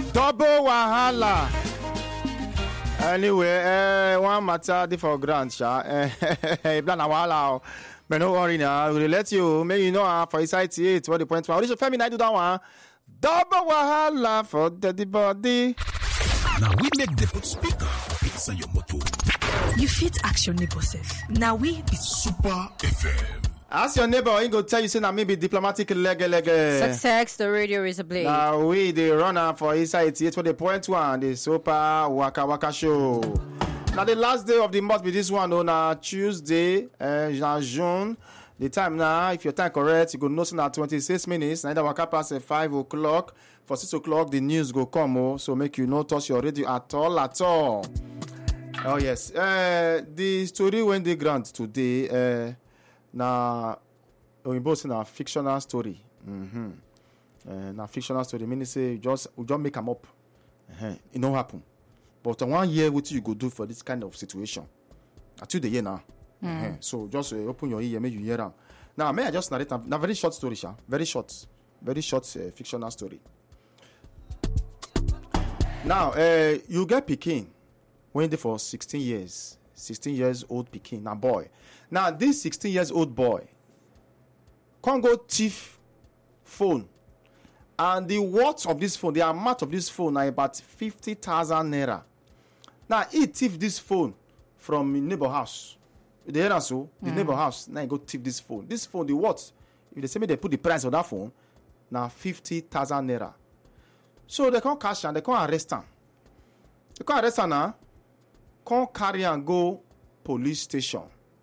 Double wahala. Anyway, one matter dey for ground, sha. Plan a wahala. But no worry now. We'll let you. Maybe you know for inside 8 what the point was. Femi, I do that one. Double wahala for the body. Now we make the put speaker for inside your motor. You fit ask your neighbor self. Now we be Super FM. Ask your neighbor, he go tell you say na maybe diplomatic lege. Success, the radio is a blade. Now we the runner for inside 8 for the point one. The Super Waka Waka show. Now the last day of the month be this one on Tuesday, June. The time now, if your time correct, you go know now 26 minutes. Now that waka pass at 5 o'clock. For 6 o'clock, the news go come. So make you not touch your radio at all. Oh yes. The story when they grant today, na we say na fictional story. Na fictional story. Meaning say we just make them up. It no happen. But 1 year, what you go do for this kind of situation? Until the year now. So just open your ear, make you hear them. Now, may I just narrate a very short story, sha? Very short fictional story. Now, you get Peking when they for 16 years old Peking, now boy. Now, this 16 years old boy can't go thief phone. And the worth of this phone, the amount of this phone are about 50,000 naira. Now, he thief this phone from his neighbor house. The hear so the neighbor house. Now he go thief this phone. This phone, the what? If they say me they put the price of that phone, now 50,000 naira. So they can't catch and they can't arrest him. They can't arrest him now. Can't carry and go police station.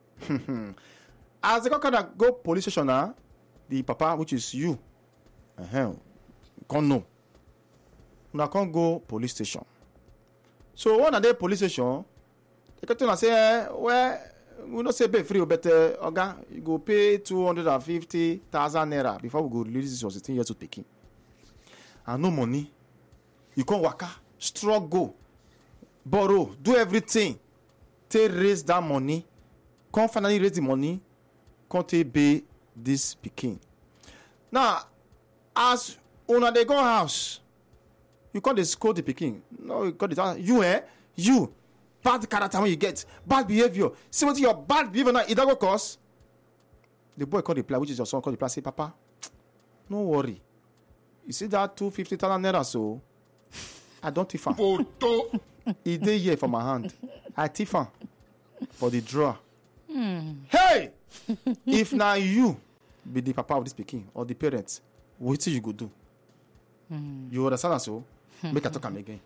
As they can't go police station now, the papa, which is you, can't know. Now can't go police station. So one of the police station, they can say, well, we not say pay free, but oga, you go pay 250,000 naira before we go release this 16 years old Peking. And no money. You can't waka, struggle, borrow, do everything. Take raise that money. Can't finally raise the money. Can't take pay this Peking. Now, as una they go house, you can't scold the Peking. No, you can't. You. Bad character when you get bad behavior. See what your bad behavior now it go cause. The boy called the reply, which is your son called the reply. Say, Papa, no worry. You see that 250,000 naira so I don't thief am. He dey here for my hand. I thief am for the drawer. Hey! If now you be the papa of this Peking or the parents, what you go do? You understand so? Make I talk am again.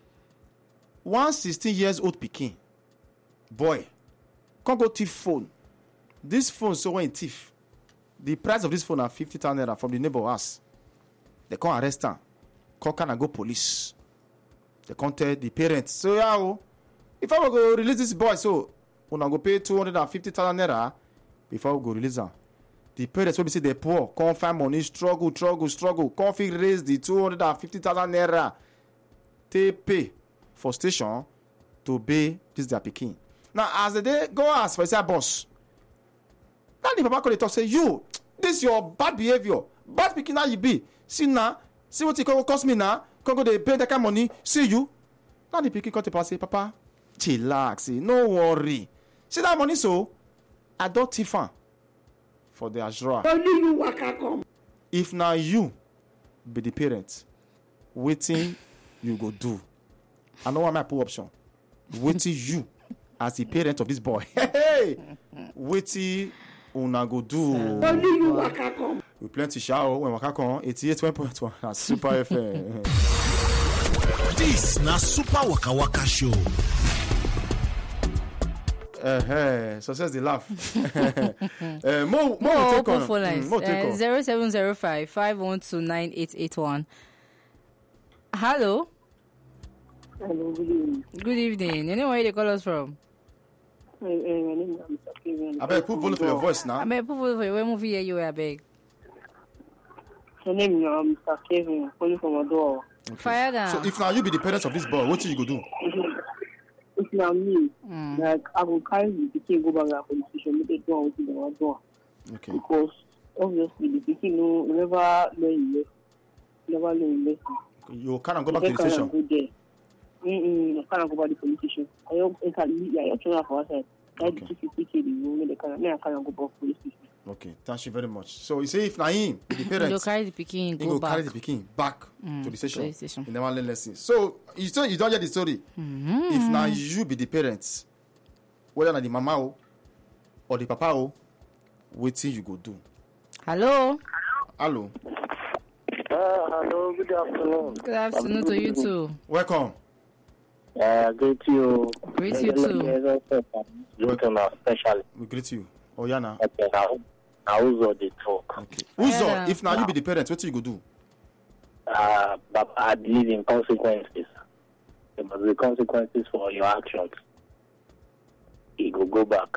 16 years old Peking. Boy, can't go thief phone. This phone, so when thief, the price of this phone are 50,000 naira from the neighbor house. They can't arrest him. Can't go police. They can't tell the parents. So yeah, if I will go release this boy, so when I go pay 250,000 naira before we go release him. The parents will be say they poor, can't find money, struggle. Can't raise the 250,000 naira. They pay for station to pay this their Peking. Now, as the day go ask for his boss, now the papa call the talk say, you, this your bad behavior. Bad Peking now you be. See now, see what it cost me now. Can't go they pay that kind of money. See you. Now the Peking call the papa say, Papa, chillax, no worry. See that money so, I don't thief am for the Ajra. If now you be the parent, waiting you go do. I know what my poor option. Waiting you as the parent of this boy. Hey, waiting una go do. We plenty shower when waka come 88.1 na Super FM. This na Super Waka Waka show. Success the laugh. More open phone lines. 0705 512 9881. Hello. Hello, good evening. Good evening. You know where they call us from? My name is Mr. Kevin. I beg, put volume for your voice now. I beg, put volume for your movie here. You I beg. My name is Mr. Kevin. Calling from a door. Okay. Fire down. So if now you be the parents of this boy, what you go do? If now me, like I will carry the Peking go back to the police station, make it door with the door. Okay. Because obviously the Peking never learn lesson. You can't go back to the station. Go there. I can't go back to the police station. I turn for outside. I can't go back to the police station. Okay, thank you very much. So you say if Naim, the parents, you carry the pikin, go back. Carry the pikin back to the station. In the one lesson. So you don't get the story. If now you be the parents, whether na the mama or the papa waiting you go do. Hello. Hello. Hello. Good afternoon. Good afternoon to you too. Welcome. Greet you. Greet you too. Especially. We greet you. Oh yeah, now. Okay, now Uzo they talk. Okay. Uzo, if now you be the parents, what you go do? But I believe in consequences. There must be consequences for your actions. You go back.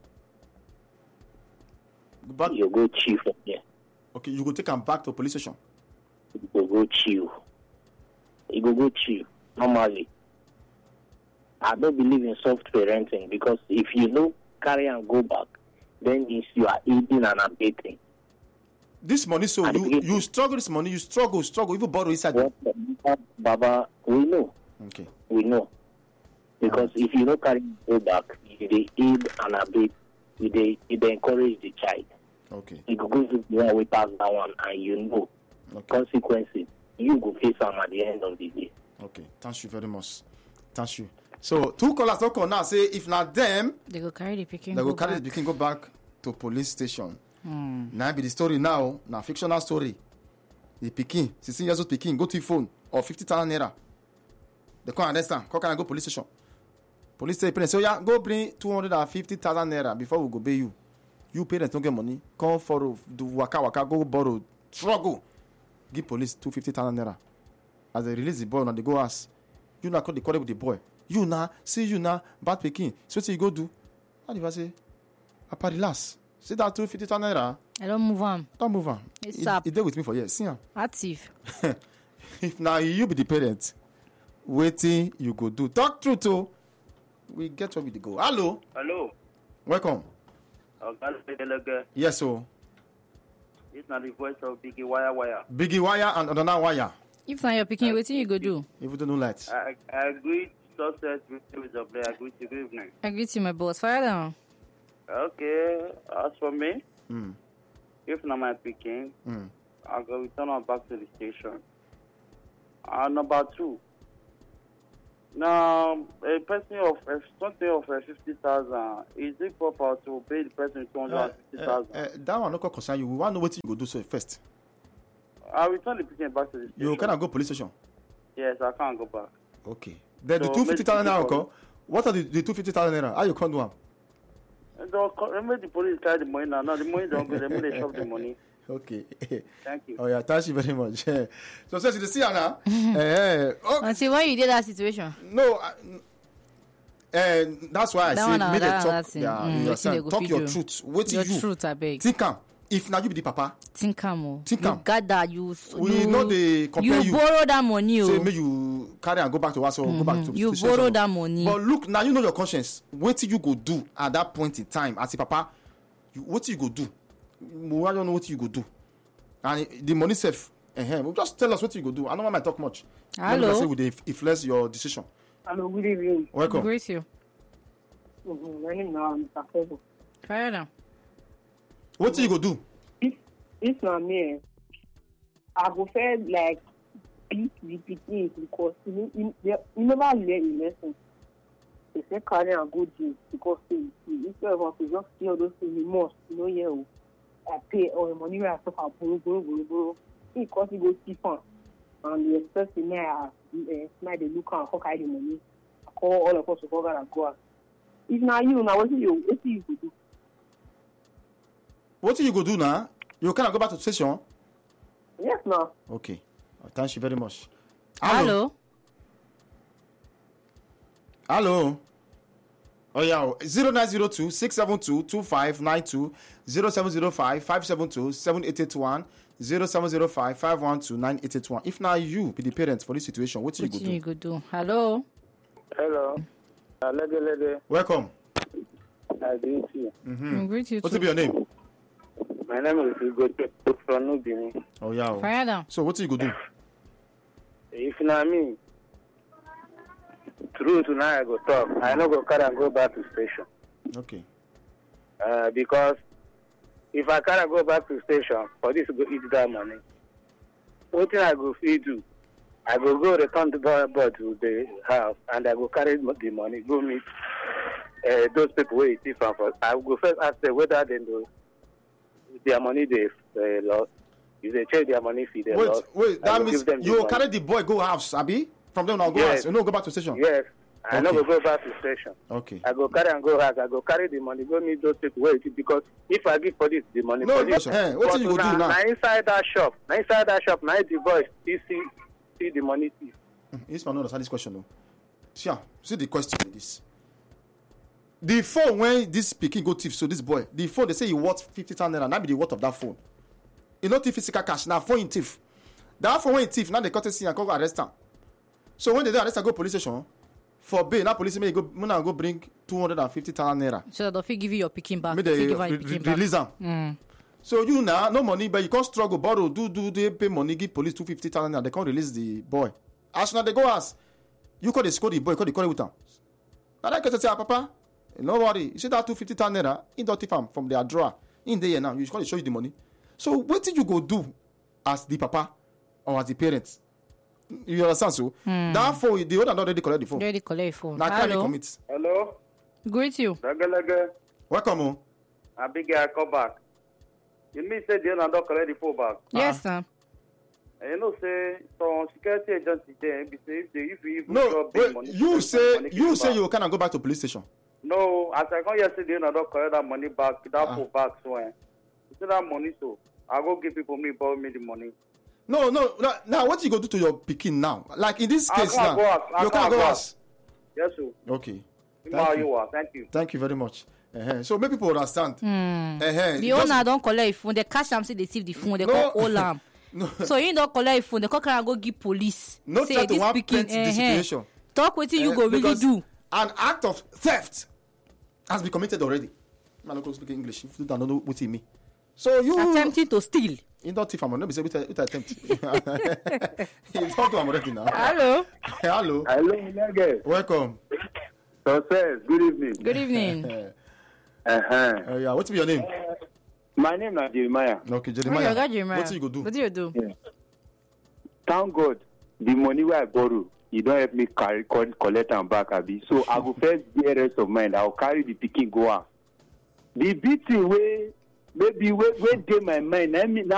Back. You go chill from here. Okay, you go take him back to police station. You go chill. You go chill. Normally, I don't believe in soft parenting because if you don't carry and go back, then means you are eating and abating. This money, so you struggle this money, you struggle, even borrow inside. Baba, we know. Okay. We know. Because if you don't carry and go back, you they aid and abate, you they encourage the child. Okay. You go to the one way past that one and you know consequences. You go face them at the end of the day. Okay. Thank you very much. Thank you. So 2 callers don't call now say if not them they go carry the pikin. They go carry the pikin go back to police station. Now be the story now fictional story. The pikin, 16 years old pikin, go to your phone or 50,000 naira. They can't understand. How can I go police station? Police say parents, so yeah, go bring 250,000 naira before we go pay you. You parents don't get money. Come for do waka go borrow, struggle. Give police 250,000 naira. As they release the boy, now they go ask. You now call the quarrel with the boy. You now, see you now, bad pikin. So what you go do? How do I say? Apa relax. See that 250,000 naira? I don't move on. Don't move on. It's up. It there with me for years. See him. Active. If now you be the parent, waiting you go do. Talk true too. We get where we go. Hello. Hello. Welcome. Yes, so. It's not the voice of Biggie Wire. Biggie Wire and another wire. If not your picking, what you go do? If you don't know lights. I agree. Success with the play. I agree to good evening. I agree to my boss. Fire down. Okay. As for me, if not my picking, I'll go return on back to the station. Number 2. Now, a person of something of 50,000, is it proper to pay the person 250,000? That one not concern you. We want to know what you go do so first. I'll return the picking back to the station. You cannot go police station. Yes, I can't go back. Okay. Then so the 250,000 naira. What are the 250,000 naira? How you can't do them? Remember the police carry the money now. Now the money don't go. They shop the money. Okay. Thank you. Oh yeah, thank you very much. So since you see now, see why you did that situation. No, that's why I say make a talk. Talk your truth. What your you truth, I beg. Think am. If now you be the papa, think am. Think am. You got that. You know they compare you. You borrow that money. Say make you carry and go back to us or go back to. You borrow that money. But look, now you know your conscience. What you go do at that point in time as a papa? What you go do? I don't know what you go do. And the money safe. Just tell us what you go do. I don't want to talk much. Hello. Say with influence your decision. Hello, good evening. Welcome. Great you. My name is Mr. Febo. Fire down. What you go do? This one me. I go feel like beat the pikin because you never learn a lesson. They say carry and go jail because instead of us to just see all those things, you must, I pay all the money where I suffer, borrow. Because you go see fun. And you expect the mayor, smile the look and hawk the money. I call all of us to go and go out. If now what do you do? What you go do now? You cannot go back to the station? Yes, no. Okay. Thank you very much. Hello. Oh yeah, 0902 672 2592 0705 572 7881 0705 512 9881. If now you be the parents for this situation, what you go do? Hello. Lede. Welcome. I greet you. Greet you. What will be your name? My name is Ugo from Nubini. Oh yeah. Fire down. So what you go do? If na me, true tonight I go talk. I no go carry and go back to station. Okay. Because if I carry go back to station for this to go eat that money, what thing I go fit do? I go return the boy to the house and I go carry the money, go meet those people where it is from. I go first ask them whether they know their money they lost. If they check their money fee they lost. Wait, that means you carry the boy go house, Abi? From them now go house. You no go back to station. Yes. I no go back to station. Okay. I go carry and go house. I go carry the money, go meet those people where it is, because if I give police the money, No, police, what you go do now? Now inside that shop, now the boy see the money thief. This man not understand this question though. See the question in this. The phone when this pikin go thief, so this boy, the phone they say he worth 50,000 naira. That be the worth of that phone. You know thief physical cash. Now phone in thief. That phone when he thief, now they cut it and go arrest him. So when they do arrest him, go police station. For bail, now police may go bring 250,000 naira. So they'll give you your picking back. May they release them. So you now no money, but you can't struggle, borrow, they pay money, give police 250,000 naira. They can't release the boy. As soon as they go ask, you call the score the boy, call the with them. Now that can say, Papa, no worry. You see that 250,000 naira in the farm from their drawer in there now. You call it show you the money. So what did you go do as the papa or as the parents? You understand? So that phone, the owner already collect the phone. Already collect the phone. Now can you commit? Hello? Greet you. Welcome. I big guy come back. You mean say the owner don't collect the phone back? Yes, sir. And you know say some security agency there, if you No, wait, you say you cannot go back to police station. No, as I come yesterday, I don't collect that money back, that phone back. So, you see that money, so I go give people borrow me the money. No. Now, what you go do to your pikin now? Like in this case now, you can't go ask. Yes, sir. Okay. Thank you. Thank you very much. So make people understand. The owner don't collect the phone. They cash them, say they receive the phone. They call Olam. No. So you don't collect the phone. They call go give police. No say try to this one pikin, the situation. Talk what you go really do. An act of theft has been committed already. Man, don't speak English. If you don't know what it means. So you attempting to steal. In that thief, I'm not say with attempt. It's talk to him already now. Hello. Hello. Hello, Welcome. Success. Good evening. Good evening. Yeah. What's your name? My name is Jeremiah. Okay, Oh, Jeremiah. you got Jeremiah. What do you go do? What do you do? Yeah. Thank God, the money where I borrow, you don't help me collect and back, Abi. So I go first get rest of mind. I'll carry the picking go out. The beating way, maybe where day my mind. I mean,